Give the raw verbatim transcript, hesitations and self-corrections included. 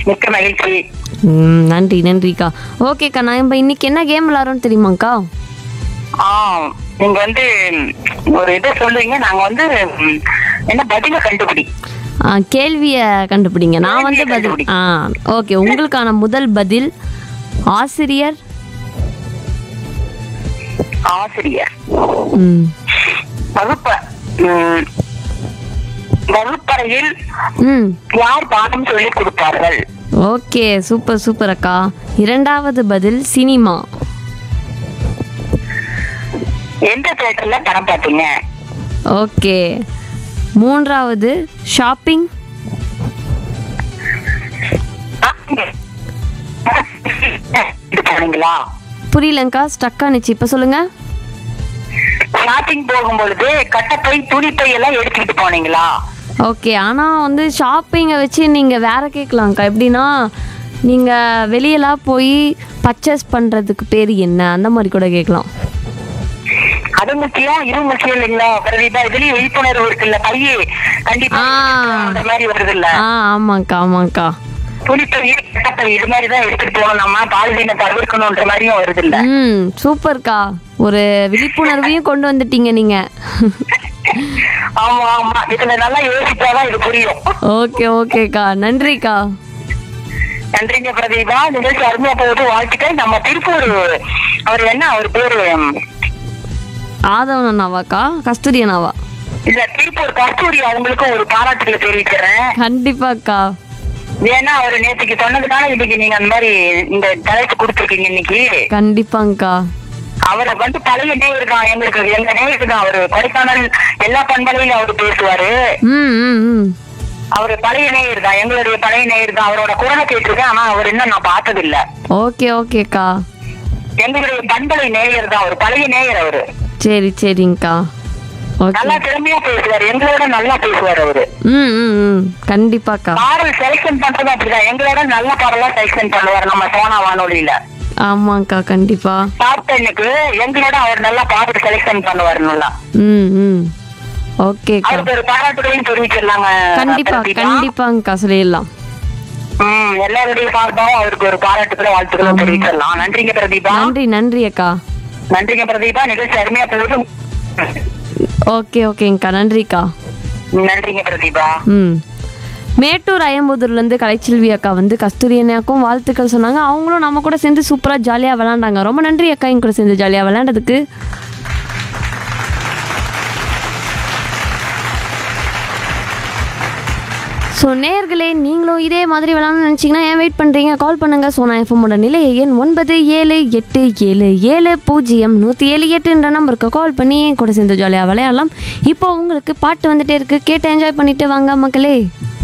மிக்க மகிழ்ச்சி. ம் நன்றி நன்றிக்கா. ஓகேக்கா, நான் இப்போ இன்னைக்கு என்ன கேம் விளாட்றோன்னு தெரியுமாக்கா? ஆ நீங்க வந்து ஒரு இதை சொல்லுவீங்க, நாங்க வந்து ம், என்ன பதில கண்டுபிடி. ஆ, கேள்வியை கண்டுபிடிங்க, நான் வந்து பதில். கண்டுபிடி. ஆ ஓகே, உங்களுக்கான முதல் பதில் ஆசிரியர். ஆசிரியர். ம் வகுப்ப ம், வகுப்பறையில் ம் யார் பாடம் சொல்லி கொடுப்பார்கள்? ஓகே, சூப்பர் சூப்பர் அக்கா. இரண்டாவது பதில் சினிமா. எந்த தியேட்டர்ல படம் பார்த்தீங்க? ஓகே. மூன்றாவது ஷாப்பிங். இது போனீங்களா? புரியலங்கா, ஸ்டக் ஆனிச்சு, இப்போ சொல்லுங்க. ஷாப்பிங் போகும்பொழுது கட்டப்பை துணிப்பை எல்லாம் எடுத்துக்கிட்டு போனீங்களா? ஓகே, ஆனால் வந்து ஷாப்பிங்கை வச்சு நீங்கள் வேற கேட்கலாம்க்கா. எப்படின்னா நீங்கள் வெளியெல்லாம் போய் பர்ச்சேஸ் பண்ணுறதுக்கு பேர் என்ன, அந்த மாதிரி கூட கேட்கலாம். அது முக்கியம், இது முக்கியம் இல்லைங்களா பிரதீபா? இதுலயும் விழிப்புணர்வு இருக்குல்ல, பையே கண்டிப்பா அந்த மாதிரி வருது இல்ல. ஆ ஆமாங்க்கா ஆமாங்க்கா. துணிப்பை கட்டப்பை இது மாதிரி தான் எடுத்துட்டு போகணும், நம்ம பாலிதீனை தவிர்க்கணும்ன்ற மாதிரியும் வருது இல்ல. ம் சூப்பர்க்கா, ஒரு விழிப்புணர்வையும் கொண்டு வந்துட்டீங்க நீங்க. ஆமா ஆமா, இதுல நல்லா யோசிச்சாதான் இது புரியும். ஓகே ஓகேக்கா, நன்றிக்கா. நன்றிங்க பிரதீபா, நிகழ்ச்சி அருமையா போகுது, வாழ்த்துக்கள். நம்ம திருப்பூர் அவர் என்ன அவர் பேரு ஆதவன் அண்ணாவாக்கா, கஸ்தூரி அண்ணாவா? இல்ல, திருப்பூர் கஸ்தூரி, அவங்களுக்கும் ஒரு பாராட்டுகளை தெரிவிக்கிறேன். கண்டிப்பாக்கா. ஏன்னா அவரு நேற்றுக்கு சொன்னதுனால இன்னைக்கு நீங்க அந்த மாதிரி இந்த தலைப்பு கொடுத்துருக்கீங்க இன்னைக்கு. கண்டிப்பாங்கக்கா. அவரை வந்து பழைய நேயர் தான், எங்களுக்கு எங்க நேயர் தான் அவரு. கொடைக்கானல் எல்லா பண்பலையிலும் அவரு பேசுவாரு. ம் ம் ம் அவரு பழைய நேயர் தான், எங்களுடைய பழைய நேயர் தான். அவரோட குரலை கேட்டிருக்கேன், ஆனா அவர் இன்னும் நான் பார்த்தது இல்ல. ஓகே ஓகேக்கா. எங்களுடைய பண்பலை நேயர் தான், அவரு பழைய நேயர் அவரு. சரி சரிங்கக்கா. ஓகே. நல்லா திறமையா பேசுவாரு, எங்களோட நல்லா பேசுவாரு அவரு. ம் ம் ம் கண்டிப்பாக்கா. பாடல் செலக்ஷன் பண்றது அப்படிதான், எங்களோட நல்ல பாடலா செலக்ஷன் பண்ணுவாரு நம்ம சோனா வானொலியில. ஆமாங்க்கா கண்டிப்பா. சாப்பிட்டனுக்கு எங்களோட அவர் நல்லா பாடல் செலக்ஷன் பண்ணுவாரு நல்லா. ம் ம் ஓகேக்கா. அவருக்கு ஒரு பாராட்டுகளையும் தெரிவிச்சிடலாங்க. கண்டிப்பா கண்டிப்பாங்கக்கா, சொல்லிடலாம். ம் எல்லாருடைய சார்பாகவும் அவருக்கு ஒரு பாராட்டுகளை வாழ்த்துக்களும் தெரிவிச்சிடலாம். நன்றிங்க பிரதீபா. நன்றி நன்றி அக்கா. நன்றிங்க பிரதீபா, நிகழ்ச்சி அருமையா போகுது. ஓகே ஓகேங்கக்கா, நன்றிக்கா. நன்றிங்க பிரதீபா. ம் மேட்டூர் அயம்புதூர்லேருந்து கலைச்செல்வி அக்கா வந்து கஸ்தூரி அண்ணாக்கும் வாழ்த்துக்கள் சொன்னாங்க. அவங்களும் நம்ம கூட சேர்ந்து சூப்பராக ஜாலியாக விளாண்டாங்க. ரொம்ப நன்றி அக்கா, என் கூட சேர்ந்து ஜாலியாக விளாண்டதுக்கு. ஸோ நேயர்களே, நீங்களும் இதே மாதிரி விளாட்ணும்னு நினச்சிங்கன்னா ஏன் வெயிட் பண்ணுறீங்க? கால் பண்ணுங்கள். சோனா எஃப்எம்மோட நிலைய எண் ஒன்பது ஏழு எட்டு ஏழு ஏழு பூஜ்ஜியம் நூற்றி ஏழு எட்டுன்ற நம்பருக்கு கால் பண்ணி என் கூட சேர்ந்து ஜாலியாக விளையாடலாம். இப்போ உங்களுக்கு பாட்டு வந்துட்டே இருக்குது, கேட்டு என்ஜாய் பண்ணிட்டு வாங்க மக்களே.